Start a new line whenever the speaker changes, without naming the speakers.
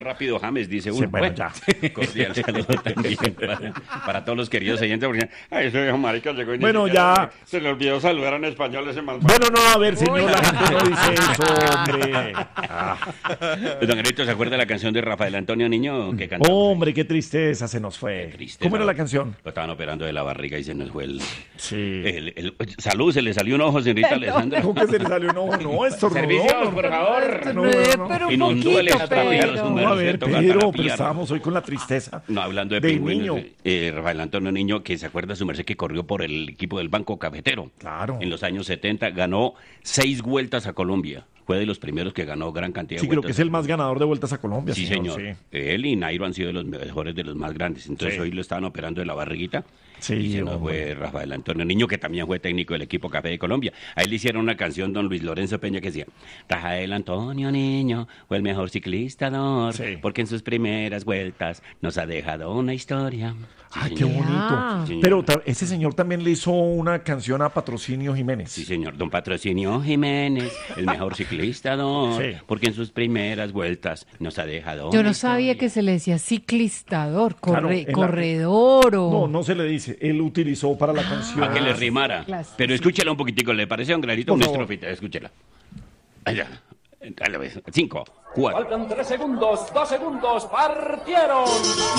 Rápido James, dice uno.
Sí, bueno, ya.
Cordial saludo también para todos los queridos oyentes, porque ese viejo marica llegó y ni
Bueno,
siquiera
ya.
se le olvidó saludar en español ese malvado.
Bueno, no, a ver, señor, la gente no dice eso, hombre.
Don Gerito, ¿se acuerda de la canción de Rafael Antonio Niño que cantó?
Hombre, qué tristeza se nos fue.
Qué triste,
¿Cómo era la canción?
Lo estaban operando de la barriga y se nos fue
Sí.
Salud, se le salió un ojo, señorita Alessandra.
¿Cómo que se le salió un ojo? No,
Servicio, por favor.
No,
Pero un
Inundó el
poquito,
estadio de los
pero...
números.
a ver,
se toca
pero
terapiar.
estábamos hoy con la tristeza.
No, hablando de
del
pingüinos,
niño.
Rafael Antonio Niño, que se acuerda su merced que corrió por el equipo del Banco Cafetero.
Claro.
En los años 70 ganó 6 vueltas a Colombia. Fue de los primeros que ganó gran cantidad
Sí,
de
creo
vueltas.
que es el más ganador de vueltas a Colombia.
Sí, señor.
Sí.
Él y Nairo han sido de los mejores, de los más grandes. Entonces
Sí.
hoy lo estaban operando de la barriguita.
Sí,
Y se nos
hombre.
fue Rafael Antonio Niño, que también fue técnico del equipo Café de Colombia. A él le hicieron una canción, don Luis Lorenzo Peña, que decía: Rafael Antonio Niño fue el mejor ciclista,
Sí.
porque en sus primeras vueltas nos ha dejado una historia. Sí,
Ay, qué
señor.
bonito.
Sí, señor.
Pero ese señor también le hizo una canción a Patrocinio Jiménez.
Sí, señor. Don Patrocinio Jiménez, el mejor ciclista,
Sí.
porque en sus primeras vueltas nos ha dejado
Yo
una
no sabía
historia.
que se le decía ciclistador,
Claro, en la-
corredor o...
No, no se le dice. Él utilizó para la canción.
Para que le rimara.
Claro.
Pero escúchela un poquitico, ¿le parece, don Granito?
Por
Una
favor.
estrofita, escúchela. Allá. Dale, 5, 4.
Faltan 3 segundos, 2 segundos, partieron.